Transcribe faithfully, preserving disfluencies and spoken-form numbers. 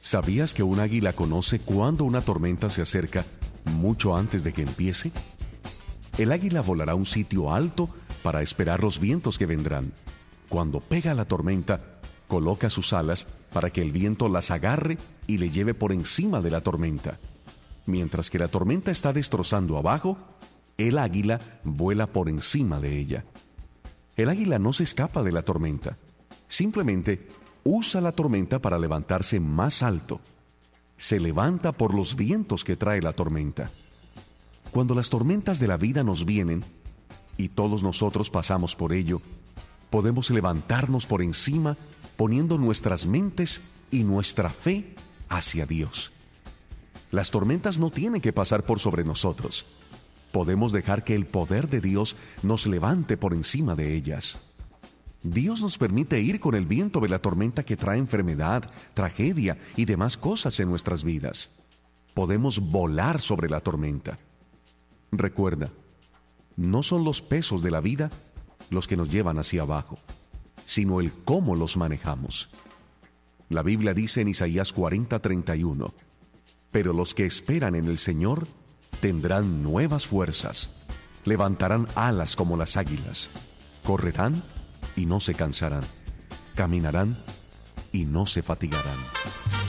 ¿Sabías que un águila conoce cuándo una tormenta se acerca mucho antes de que empiece? El águila volará a un sitio alto para esperar los vientos que vendrán. Cuando pega la tormenta, coloca sus alas para que el viento las agarre y le lleve por encima de la tormenta. Mientras que la tormenta está destrozando abajo, el águila vuela por encima de ella. El águila no se escapa de la tormenta, simplemente usa la tormenta para levantarse más alto. Se levanta por los vientos que trae la tormenta. Cuando las tormentas de la vida nos vienen, y todos nosotros pasamos por ello, podemos levantarnos por encima poniendo nuestras mentes y nuestra fe hacia Dios. Las tormentas no tienen que pasar por sobre nosotros. Podemos dejar que el poder de Dios nos levante por encima de ellas. Dios nos permite ir con el viento de la tormenta que trae enfermedad, tragedia y demás cosas en nuestras vidas. Podemos volar sobre la tormenta. Recuerda, no son los pesos de la vida los que nos llevan hacia abajo, sino el cómo los manejamos. La Biblia dice en Isaías cuarenta, treinta y uno, pero los que esperan en el Señor tendrán nuevas fuerzas, levantarán alas como las águilas, correrán y no se cansarán, caminarán y no se fatigarán.